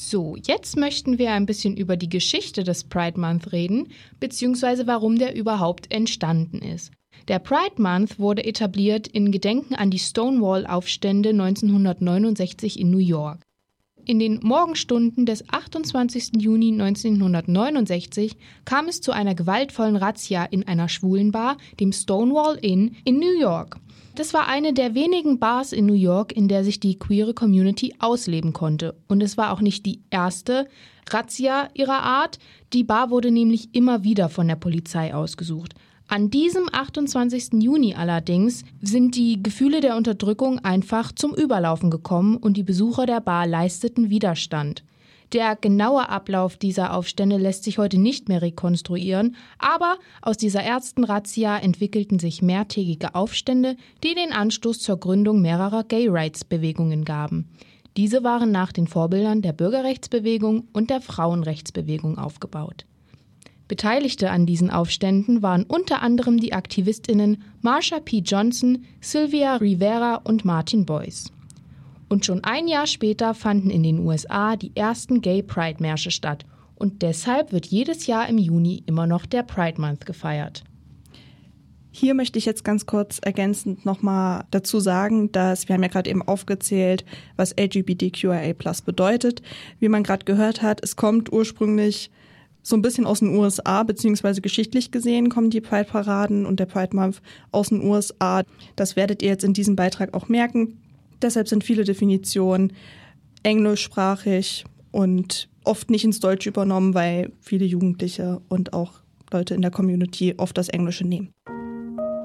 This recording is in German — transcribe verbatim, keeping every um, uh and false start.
So, jetzt möchten wir ein bisschen über die Geschichte des Pride Month reden, beziehungsweise warum der überhaupt entstanden ist. Der Pride Month wurde etabliert in Gedenken an die Stonewall-Aufstände neunzehnhundertneunundsechzig in New York. In den Morgenstunden des achtundzwanzigsten Juni neunzehnhundertneunundsechzig kam es zu einer gewaltvollen Razzia in einer Schwulenbar, dem Stonewall Inn in New York. Das war eine der wenigen Bars in New York, in der sich die queere Community ausleben konnte. Und es war auch nicht die erste Razzia ihrer Art. Die Bar wurde nämlich immer wieder von der Polizei ausgesucht. An diesem achtundzwanzigsten Juni allerdings sind die Gefühle der Unterdrückung einfach zum Überlaufen gekommen und die Besucher der Bar leisteten Widerstand. Der genaue Ablauf dieser Aufstände lässt sich heute nicht mehr rekonstruieren, aber aus dieser ersten Razzia entwickelten sich mehrtägige Aufstände, die den Anstoß zur Gründung mehrerer Gay-Rights-Bewegungen gaben. Diese waren nach den Vorbildern der Bürgerrechtsbewegung und der Frauenrechtsbewegung aufgebaut. Beteiligte an diesen Aufständen waren unter anderem die AktivistInnen Marsha P. Johnson, Sylvia Rivera und Martin Boyce. Und schon ein Jahr später fanden in den U S A die ersten Gay-Pride-Märsche statt. Und deshalb wird jedes Jahr im Juni immer noch der Pride Month gefeiert. Hier möchte ich jetzt ganz kurz ergänzend nochmal dazu sagen, dass, wir haben ja gerade eben aufgezählt, was L G B T Q I A plus bedeutet. Wie man gerade gehört hat, es kommt ursprünglich so ein bisschen aus den U S A, beziehungsweise geschichtlich gesehen kommen die Pride-Paraden und der Pride Month aus den U S A. Das werdet ihr jetzt in diesem Beitrag auch merken. Deshalb sind viele Definitionen englischsprachig und oft nicht ins Deutsche übernommen, weil viele Jugendliche und auch Leute in der Community oft das Englische nehmen.